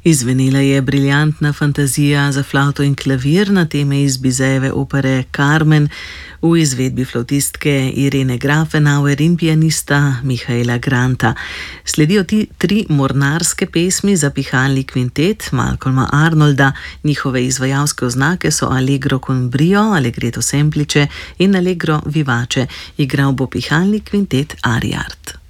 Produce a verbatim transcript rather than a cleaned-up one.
Izvenela je briljantna fantazija za flavto in klavir na teme iz Bizejeve opere Carmen v izvedbi flavtistke Irene Grafenauer in pianista Mihaela Granta. Sledijo ti tri mornarske pesmi za pihalni kvintet Malcolma Arnolda. Njihove izvajalske oznake so Allegro con brio, Allegretto semplice in Allegro vivace. Igral bo pihalni kvintet Ariart.